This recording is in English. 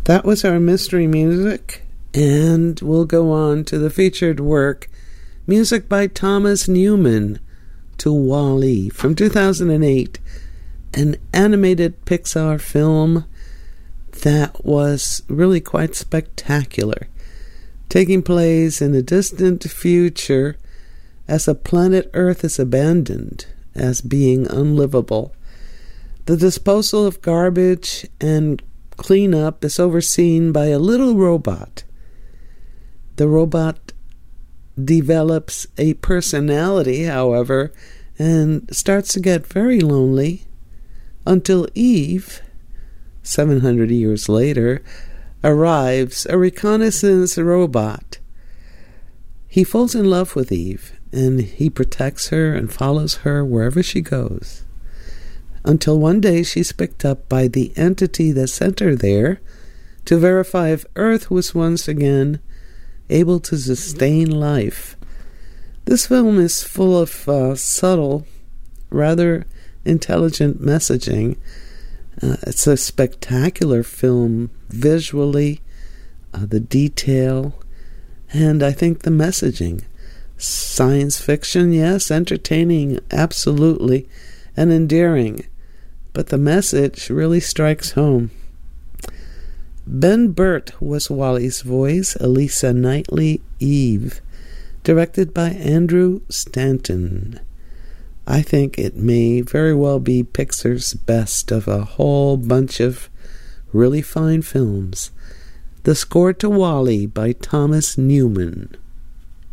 That was our mystery music, and we'll go on to the featured work, music by Thomas Newman, to WALL-E from 2008, an animated Pixar film that was really quite spectacular, taking place in a distant future as a planet Earth is abandoned as being unlivable. The disposal of garbage and cleanup is overseen by a little robot. The robot develops a personality, however, and starts to get very lonely until Eve, 700 years later, arrives, a reconnaissance robot. He falls in love with Eve, and he protects her and follows her wherever she goes, until one day she's picked up by the entity that sent her there to verify if Earth was once again able to sustain life. This film is full of subtle, rather intelligent messaging. It's a spectacular film visually, the detail, and I think the messaging. Science fiction, yes, entertaining, absolutely, and endearing. But the message really strikes home. Ben Burt was WALL-E's voice, Elisa Knightley, Eve, directed by Andrew Stanton. I think it may very well be Pixar's best of a whole bunch of really fine films. The score to WALL-E by Thomas Newman.